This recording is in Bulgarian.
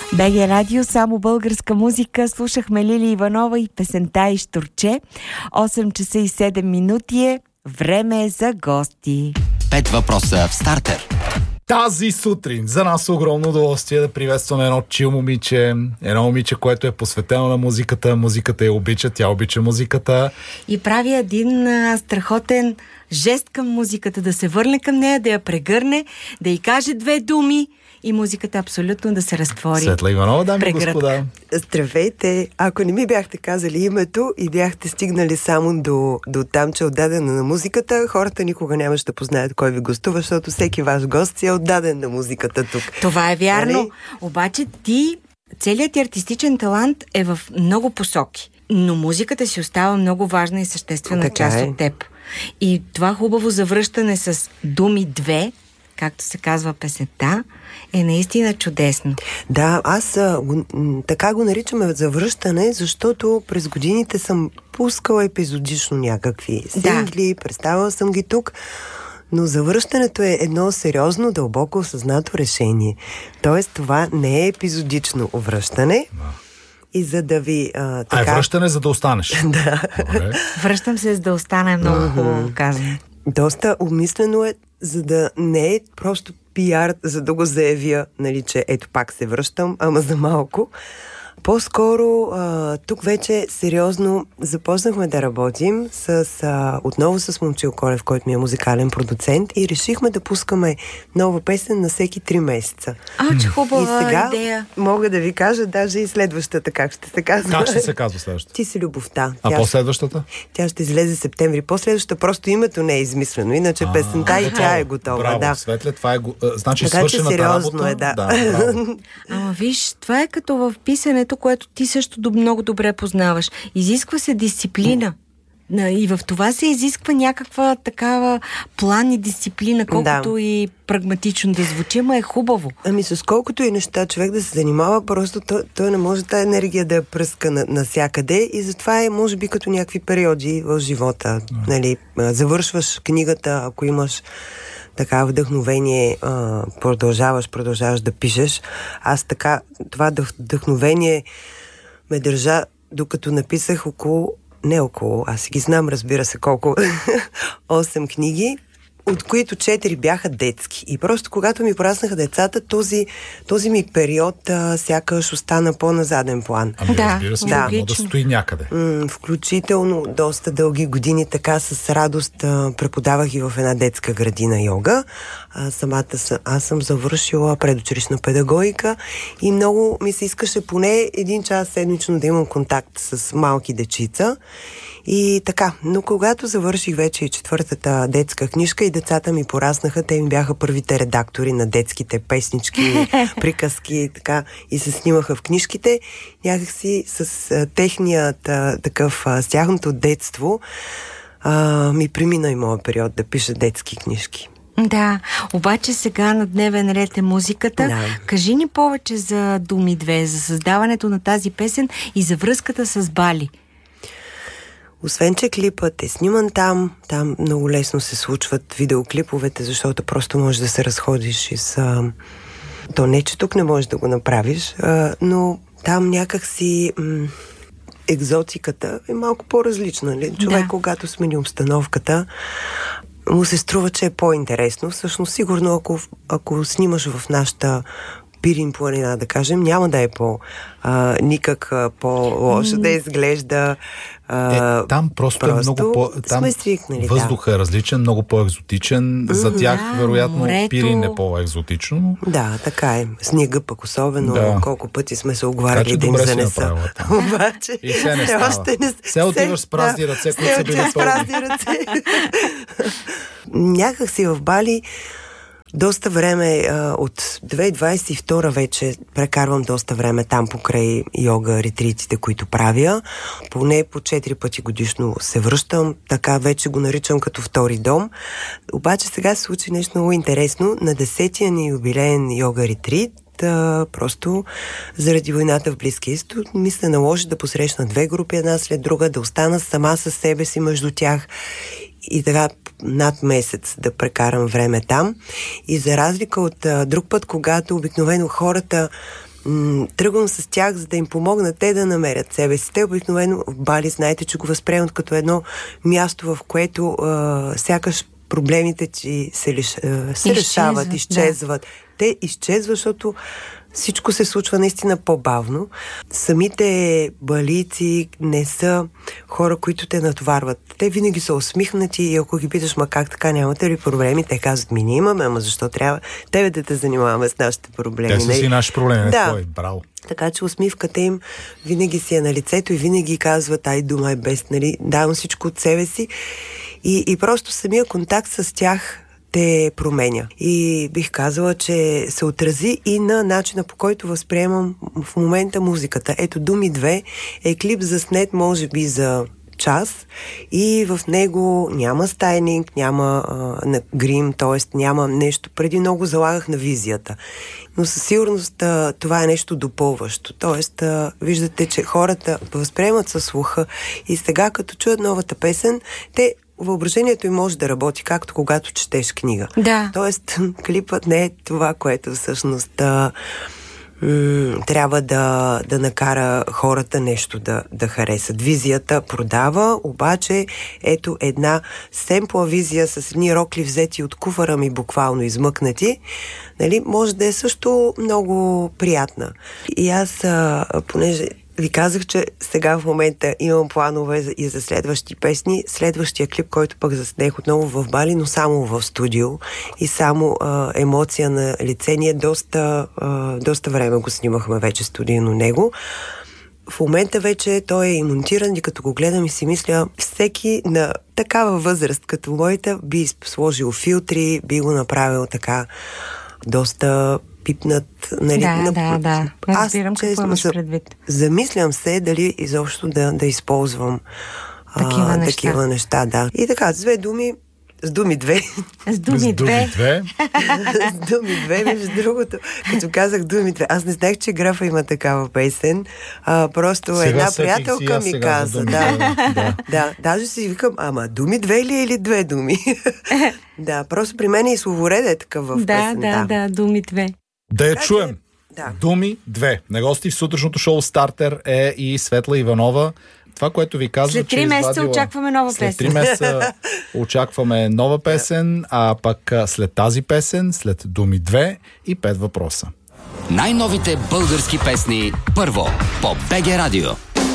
БГ Радио, само българска музика. Слушахме Лили Иванова и песента Ищурче. 8 часа и 7 минути е. Време е за гости. 5 въпроса в стартер. Тази сутрин за нас е огромно удоволствие да приветстваме едно чил момиче, едно момиче, което е посветено на музиката. Музиката я обича, тя обича музиката. И прави един страхотен жест към музиката, да се върне към нея, да я прегърне, да й каже две думи и музиката абсолютно да се разтвори. Светла Иванова, дами и господа. Здравейте! Ако не ми бяхте казали името и бяхте стигнали само до там, че е отдадена на музиката, хората никога нямаше да познаят кой ви гостува, защото всеки ваш гост си е отдаден на музиката тук. Това е вярно. Обаче целият ти артистичен талант е в много посоки. Но музиката си остава много важна и съществена част от теб. И това хубаво завръщане с думи две, както се казва песента, е наистина чудесно. Да, аз така го наричаме завръщане, защото през годините съм пускала епизодично някакви сингли, представила съм ги тук, но завръщането е едно сериозно, дълбоко осъзнато решение. Тоест, това не е епизодично връщане. И за да ви... така... А е връщане, за да останеш. Да. Връщам се, за да остана, е много хубаво казано. Доста обмислено е, за да не е просто пиар, за да го заявя, нали, че ето пак се връщам, ама за малко. По-скоро тук вече сериозно започнахме да работим отново с Момчил Колев, който ми е музикален продуцент, и решихме да пускаме нова песен на всеки 3 месеца. Че хубава и сега идея. Мога да ви кажа даже и следващата как ще се казва. Как ще се казва следващата? Ти си любовта. А по-следващата? Тя ще излезе септември. По-следващата просто името не е измислено. Иначе песента и тя е готова. Браво, да. Светле, това е значи така, свършената сериозно работа. Да. Ама виж, това е като в писането, което ти също много добре познаваш. Изисква се дисциплина. И в това се изисква някаква такава план и дисциплина, колкото и прагматично да звучи, ама е хубаво. Ами с колкото и неща човек да се занимава, просто той не може тази енергия да я пръска насякъде, и затова е, може би, като някакви периоди в живота. Нали, завършваш книгата, ако имаш така вдъхновение, продължаваш да пишеш. Аз така, това вдъхновение ме държа, докато написах аз си ги знам, разбира се, колко, 8 книги, от които 4 бяха детски. И просто когато ми пораснаха децата, този ми период сякаш остана по-на заден план. Разбира се, да стои някъде. Включително доста дълги години така с радост преподавах и в една детска градина йога. Аз съм завършила предучилищна педагогика и много ми се искаше поне 1 час седмично да имам контакт с малки дечица. И така, но когато завърших вече и 4-та детска книжка и децата ми пораснаха, те ми бяха първите редактори на детските песнички, приказки и така, и се снимаха в книжките. Някакси с с тяхното детство ми премина и моят период да пиша детски книжки. Да, обаче сега на дневен ред е музиката. Да. Кажи ни повече за Думи 2, за създаването на тази песен и за връзката с Бали. Освен, че клипът е сниман там много лесно се случват видеоклиповете, защото просто можеш да се разходиш то не, че тук не можеш да го направиш, но там някакси екзотиката е малко по-различна. Човек, когато смени обстановката, му се струва, че е по-интересно. Всъщност, сигурно, ако снимаш в нашата Пирин планина, да кажем, няма да е никак по-лошо да изглежда. Там просто е много там свикнали, въздухът е различен, много по-екзотичен. За тях, вероятно, морето... Пирин е по-екзотично. Да, така е. Снега пък особено. Колко пъти сме се оговаряли да им занеса. Обаче, и се не става. Се отиваш с празни ръце, които са били пълни. Някак си в Бали доста време, от 2022 вече прекарвам доста време там покрай йога ретритите, които правя. Поне по 4 пъти годишно се връщам. Така вече го наричам като втори дом. Обаче сега се случи нещо много интересно. На 10-тия ни юбилеен йога ретрит, просто заради войната в Близкия изток ми се наложи да посрещна 2 групи една след друга, да остана сама със себе си между тях и така над месец да прекарам време там. И за разлика от друг път, когато обикновено хората тръгвам с тях, за да им помогна те да намерят себе си. Те обикновено в Бали, знаете, че го възприемат като едно място, в което сякаш проблемите ти се решават, изчезват. Да. Те изчезват, защото всичко се случва наистина по-бавно. Самите балийци не са хора, които те натоварват. Те винаги са усмихнати и ако ги питаш, как така, нямате ли проблеми? Те казват, ние имаме, ама защо трябва тебе да те занимаваме с нашите проблеми? Те са си наши проблеми, да. Твой, браво. Така че усмивката им винаги си е на лицето и винаги казват, ай, дума е без, нали, давам всичко от себе си. И просто самия контакт с тях те променя. И бих казала, че се отрази и на начина, по който възприемам в момента музиката. Ето, Думи 2 е клип заснет, може би, за час и в него няма стайлинг, няма грим, т.е. няма нещо. Преди много залагах на визията. Но със сигурност това е нещо допълващо. Т.е. виждате, че хората възприемат със слуха и сега, като чуят новата песен, въображението им може да работи, както когато четеш книга. Да. Тоест, клипът не е това, което всъщност трябва да накара хората нещо да харесат. Визията продава, обаче ето една семпла визия с едни рокли взети от куфара ми, буквално измъкнати, нали, може да е също много приятна. И аз, понеже ви казах, че сега в момента имам планове и за следващи песни. Следващия клип, който пък заснех отново в Бали, но само в студио и само емоция на лице. Ние доста време го снимахме вече студийно него. В момента вече той е и монтиран и като го гледам и си мисля, всеки на такава възраст като моята би сложил филтри, би го направил така доста пипнат, нали? Да. Разбирам какво имаш предвид. Замислям се дали изобщо да използвам такива неща, да. И така, с две думи, с думи две. С думи две. С думи две, между другото. Като казах думи две, аз не знаех, че Графа има такава песен. Просто сега една приятелка ми каза. Да, даже си викам, ама думи две ли или две думи? Да, просто при мен и словоред е такъв в песен. Да, думи две. Да я чуем. Да. Думи 2. На гости в сутрешното шоу Стартер е и Светла Иванова. Това, което ви казва, след 3 месеца очакваме нова песен. След 3 месеца очакваме нова песен, а пък след тази песен, след Думи 2 и 5 въпроса. Най-новите български песни първо по БГ Радио.